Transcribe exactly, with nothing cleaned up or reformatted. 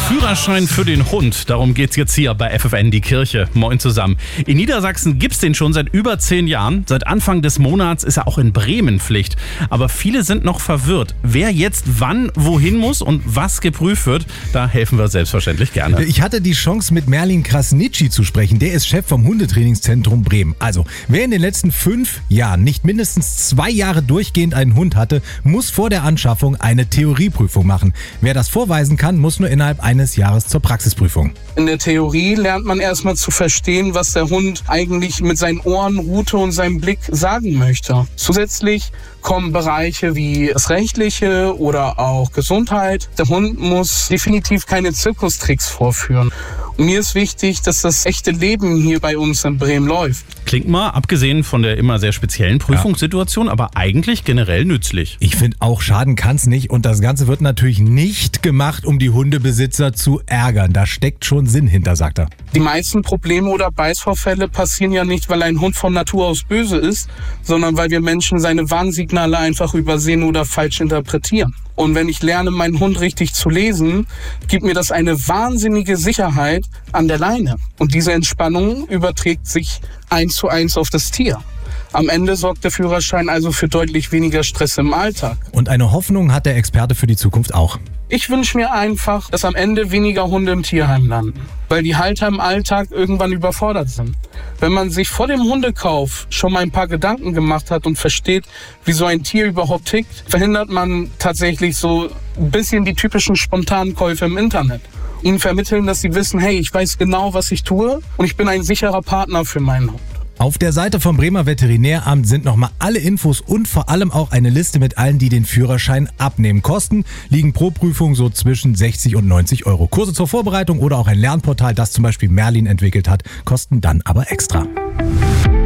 Führerschein für den Hund, darum geht's jetzt hier bei F F N die Kirche. Moin zusammen. In Niedersachsen gibt's den schon seit über zehn Jahren. Seit Anfang des Monats ist er auch in Bremen Pflicht. Aber viele sind noch verwirrt, wer jetzt wann wohin muss und was geprüft wird. Da helfen wir selbstverständlich gerne. Ich hatte die Chance, mit Merlin Krasnitschi zu sprechen. Der ist Chef vom Hundetrainingszentrum Bremen. Also, wer in den letzten fünf Jahren nicht mindestens zwei Jahre durchgehend einen Hund hatte, muss vor der Anschaffung eine Theorieprüfung machen. Wer das vorweisen kann, muss nur innerhalb eines Jahres zur Praxisprüfung. In der Theorie lernt man erstmal zu verstehen, was der Hund eigentlich mit seinen Ohren, Rute und seinem Blick sagen möchte. Zusätzlich kommen Bereiche wie das Rechtliche oder auch Gesundheit. Der Hund muss definitiv keine Zirkustricks vorführen. Und mir ist wichtig, dass das echte Leben hier bei uns in Bremen läuft. Klingt mal, abgesehen von der immer sehr speziellen Prüfungssituation, ja, aber eigentlich generell nützlich. Ich finde auch, schaden kann's nicht. Und das Ganze wird natürlich nicht gemacht, um die Hundebesitzer zu ärgern. Da steckt schon Sinn hinter, sagt er. Die meisten Probleme oder Beißvorfälle passieren ja nicht, weil ein Hund von Natur aus böse ist, sondern weil wir Menschen seine Warnsignale einfach übersehen oder falsch interpretieren. Und wenn ich lerne, meinen Hund richtig zu lesen, gibt mir das eine wahnsinnige Sicherheit an der Leine. Und diese Entspannung überträgt sich eins zu eins auf das Tier. Am Ende sorgt der Führerschein also für deutlich weniger Stress im Alltag. Und eine Hoffnung hat der Experte für die Zukunft auch. Ich wünsche mir einfach, dass am Ende weniger Hunde im Tierheim landen, weil die Halter im Alltag irgendwann überfordert sind. Wenn man sich vor dem Hundekauf schon mal ein paar Gedanken gemacht hat und versteht, wie so ein Tier überhaupt tickt, verhindert man tatsächlich so ein bisschen die typischen spontanen Käufe im Internet. Ihnen vermitteln, dass sie wissen, hey, ich weiß genau, was ich tue und ich bin ein sicherer Partner für meinen Hund. Auf der Seite vom Bremer Veterinäramt sind nochmal alle Infos und vor allem auch eine Liste mit allen, die den Führerschein abnehmen. Kosten liegen pro Prüfung so zwischen sechzig und neunzig Euro. Kurse zur Vorbereitung oder auch ein Lernportal, das zum Beispiel Merlin entwickelt hat, kosten dann aber extra.